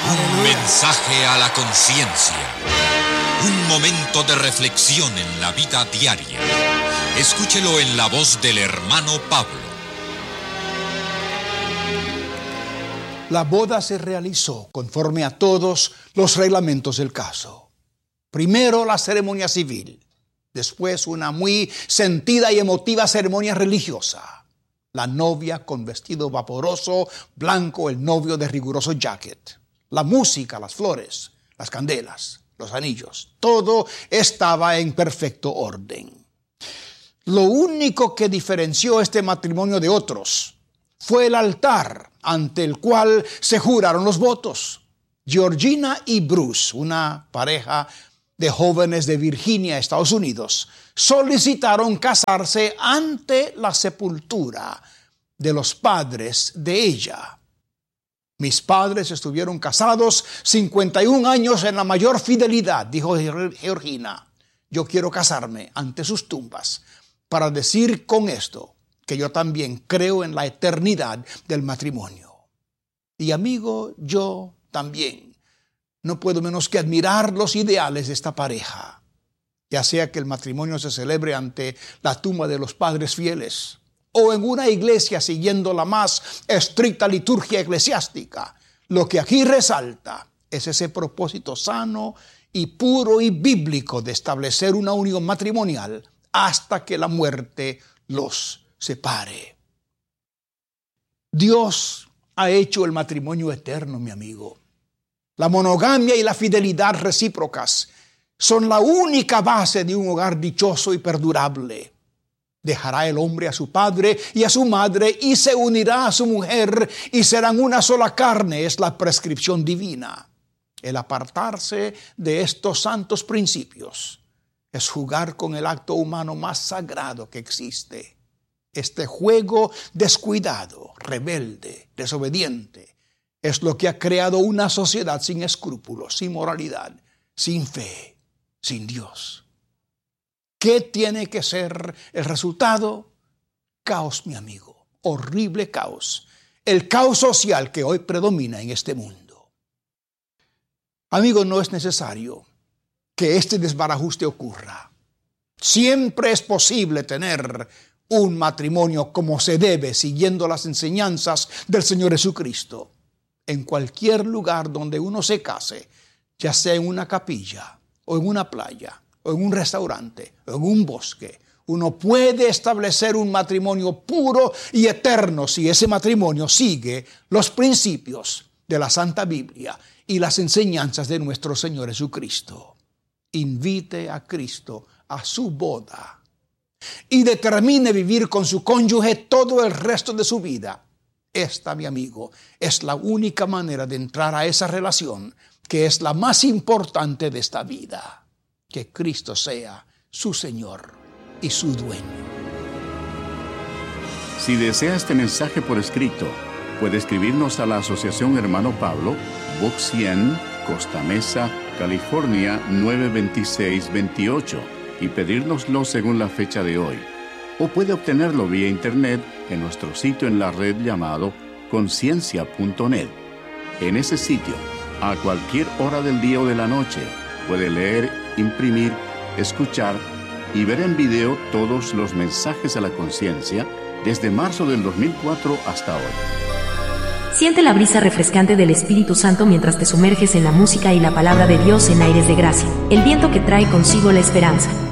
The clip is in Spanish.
Un mensaje a la conciencia. Un momento de reflexión en la vida diaria. Escúchelo en la voz del hermano Pablo. La boda se realizó conforme a todos los reglamentos del caso. Primero la ceremonia civil, después una muy sentida y emotiva ceremonia religiosa. La novia con vestido vaporoso, blanco, el novio de riguroso jacket. La música, las flores, las candelas, los anillos, todo estaba en perfecto orden. Lo único que diferenció este matrimonio de otros fue el altar ante el cual se juraron los votos. Georgina y Bruce, una pareja de jóvenes de Virginia, Estados Unidos, solicitaron casarse ante la sepultura de los padres de ella. Mis padres estuvieron casados 51 años en la mayor fidelidad, dijo Georgina. Yo quiero casarme ante sus tumbas para decir con esto que yo también creo en la eternidad del matrimonio. Y amigo, yo también no puedo menos que admirar los ideales de esta pareja, ya sea que el matrimonio se celebre ante la tumba de los padres fieles o en una iglesia siguiendo la más estricta liturgia eclesiástica. Lo que aquí resalta es ese propósito sano y puro y bíblico de establecer una unión matrimonial hasta que la muerte los separe. Dios ha hecho el matrimonio eterno, mi amigo. La monogamia y la fidelidad recíprocas son la única base de un hogar dichoso y perdurable. Dejará el hombre a su padre y a su madre y se unirá a su mujer y serán una sola carne, es la prescripción divina. El apartarse de estos santos principios es jugar con el acto humano más sagrado que existe. Este juego descuidado, rebelde, desobediente, es lo que ha creado una sociedad sin escrúpulos, sin moralidad, sin fe, sin Dios. ¿Qué tiene que ser el resultado? Caos, mi amigo, horrible caos. El caos social que hoy predomina en este mundo. Amigo, no es necesario que este desbarajuste ocurra. Siempre es posible tener un matrimonio como se debe, siguiendo las enseñanzas del Señor Jesucristo. En cualquier lugar donde uno se case, ya sea en una capilla, o en una playa, o en un restaurante, o en un bosque, uno puede establecer un matrimonio puro y eterno si ese matrimonio sigue los principios de la Santa Biblia y las enseñanzas de nuestro Señor Jesucristo. Invite a Cristo a su boda y determine vivir con su cónyuge todo el resto de su vida. Esta, mi amigo, es la única manera de entrar a esa relación que es la más importante de esta vida. Que Cristo sea su Señor y su dueño. Si desea este mensaje por escrito, puede escribirnos a la Asociación Hermano Pablo, Box 100, Costa Mesa, California 92628 y pedírnoslo según la fecha de hoy. O puede obtenerlo vía internet en nuestro sitio en la red llamado conciencia.net. En ese sitio, a cualquier hora del día o de la noche, puede leer, imprimir, escuchar y ver en video todos los mensajes a la conciencia desde marzo del 2004 hasta hoy. Siente la brisa refrescante del Espíritu Santo mientras te sumerges en la música y la palabra de Dios en aires de gracia, el viento que trae consigo la esperanza.